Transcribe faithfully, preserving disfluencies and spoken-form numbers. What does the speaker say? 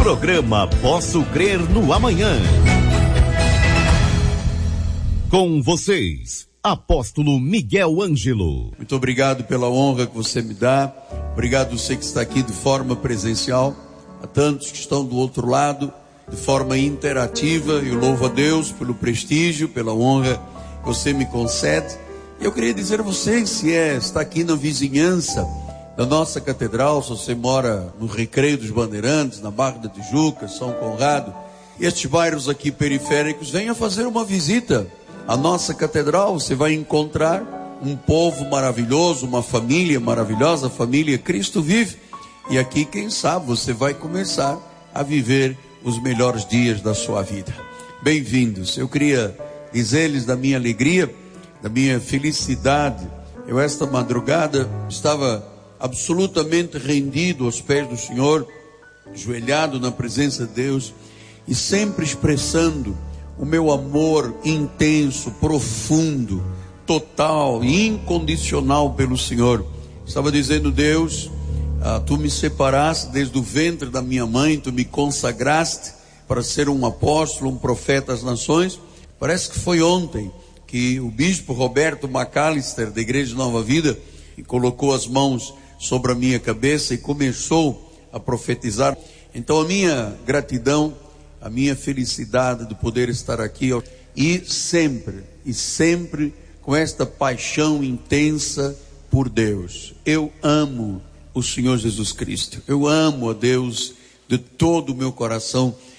Programa Posso Crer no Amanhã. Com vocês, Apóstolo Miguel Ângelo. Muito obrigado pela honra que você me dá. Obrigado você que está aqui de forma presencial. A tantos que estão do outro lado, de forma interativa. Eu louvo a Deus pelo prestígio, pela honra que você me concede. Eu queria dizer a você, se é, está aqui na vizinhança da nossa catedral, se você mora no Recreio dos Bandeirantes, na Barra da Tijuca, São Conrado, e estes bairros aqui periféricos, venha fazer uma visita à nossa catedral. Você vai encontrar um povo maravilhoso, uma família maravilhosa, a família Cristo Vive. E aqui, quem sabe, você vai começar a viver os melhores dias da sua vida. Bem-vindos. Eu queria dizer-lhes da minha alegria, da minha felicidade. Eu esta madrugada estava absolutamente rendido aos pés do Senhor, ajoelhado na presença de Deus e sempre expressando o meu amor intenso, profundo, total e incondicional pelo Senhor. Estava dizendo: Deus, ah, Tu me separaste desde o ventre da minha mãe, Tu me consagraste para ser um apóstolo, um profeta às nações. Parece que foi ontem que o bispo Roberto McAllister, da Igreja Nova Vida, colocou as mãos sobre a minha cabeça e começou a profetizar. Então a minha gratidão, a minha felicidade de poder estar aqui, e sempre, e sempre com esta paixão intensa por Deus. Eu amo o Senhor Jesus Cristo, eu amo a Deus de todo o meu coração.